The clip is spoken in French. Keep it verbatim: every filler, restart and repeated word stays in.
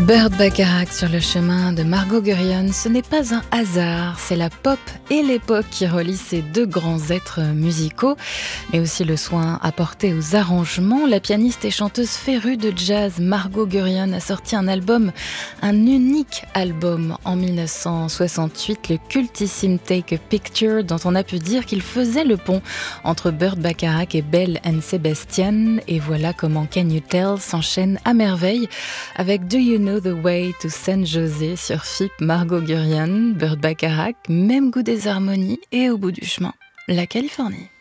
Burt Bacharach sur le chemin de Margot Guryan, ce n'est pas un hasard, c'est la pop et l'époque qui relient ces deux grands êtres musicaux, mais aussi le soin apporté aux arrangements. La pianiste et chanteuse férue de jazz Margot Guryan a sorti un album, un unique album en dix-neuf cent soixante-huit, le cultissime Take a Picture, dont on a pu dire qu'il faisait le pont entre Burt Bacharach et Belle and Sebastian. Et voilà comment Can You Tell s'enchaîne à merveille avec Do You Know the Way to San José sur F I P, Margot Guryan, Burt Bacharach, même goût des harmonies et au bout du chemin, la Californie.